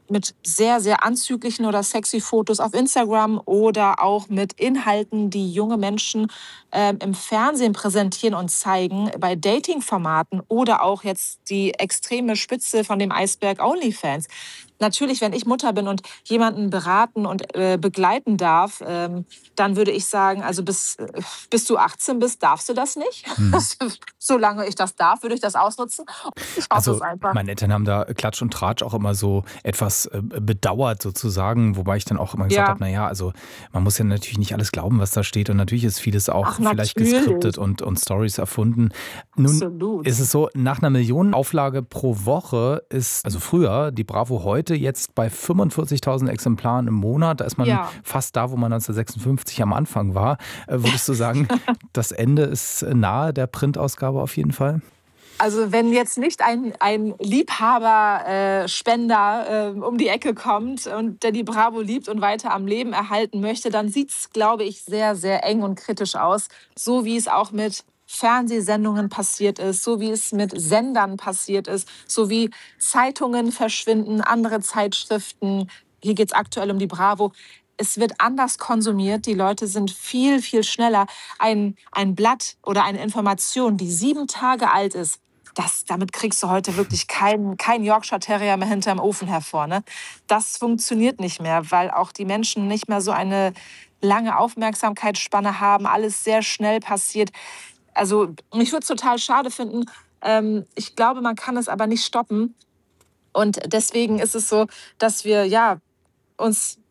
mit sehr, sehr anzüglichen oder sexy Fotos auf Instagram oder auch mit Inhalten, die junge Menschen im Fernsehen präsentieren und zeigen, bei Dating-Formaten oder auch jetzt die extreme Spitze von dem Eisberg OnlyFans. Natürlich, wenn ich Mutter bin und jemanden beraten und begleiten darf, dann würde ich sagen, also bis du 18 bist, darfst du das nicht. Mhm. Solange ich das darf, würde ich das ausnutzen. Ich hoffe es Also, einfach. meine Eltern haben da Klatsch und Tratsch auch immer so etwas, bedauert sozusagen, wobei ich dann auch immer gesagt habe: Ja, „Na ja, also, man muss ja natürlich nicht alles glauben, was da steht und natürlich ist vieles auch ach vielleicht natürlich, geskriptet und Storys erfunden.“ Nun absolut. ist es so, nach einer Millionenauflage pro Woche ist also früher die Bravo heute jetzt bei 45.000 Exemplaren im Monat. Da ist man Ja. fast da, wo man 1956 am Anfang war. Würdest du sagen, das Ende ist nahe der Printausgabe auf jeden Fall? Also wenn jetzt nicht ein Liebhaber, Spender um die Ecke kommt und der die Bravo liebt und weiter am Leben erhalten möchte, dann sieht's, glaube ich, sehr, sehr eng und kritisch aus. So wie es auch mit Fernsehsendungen passiert ist, so wie es mit Sendern passiert ist, so wie Zeitungen verschwinden, andere Zeitschriften. Hier geht's aktuell um die Bravo. Es wird anders konsumiert. Die Leute sind viel, viel schneller. Ein Blatt oder eine Information, die 7 Tage alt ist, damit kriegst du heute wirklich kein Yorkshire Terrier mehr hinterm Ofen hervor. Ne? Das funktioniert nicht mehr, weil auch die Menschen nicht mehr so eine lange Aufmerksamkeitsspanne haben. Alles sehr schnell passiert. Also ich würde es total schade finden. Ich glaube, man kann es aber nicht stoppen. Und deswegen ist es so, dass wir ja uns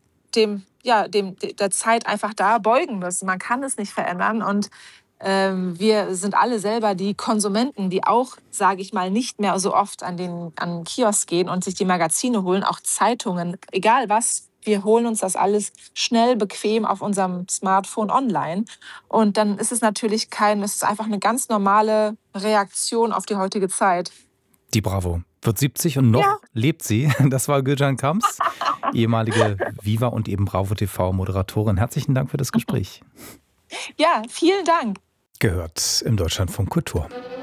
der Zeit einfach da beugen müssen. Man kann es nicht verändern und wir sind alle selber die Konsumenten, die auch, sage ich mal, nicht mehr so oft an den Kiosk gehen und sich die Magazine holen, auch Zeitungen, egal was. Wir holen uns das alles schnell, bequem auf unserem Smartphone online. Und dann ist es natürlich es ist einfach eine ganz normale Reaktion auf die heutige Zeit. Die Bravo wird 70 und Ja, noch lebt sie. Das war Gülcan Kamps, ehemalige Viva und eben Bravo TV-Moderatorin. Herzlichen Dank für das Gespräch. ja, vielen Dank. Gehört im Deutschlandfunk Kultur.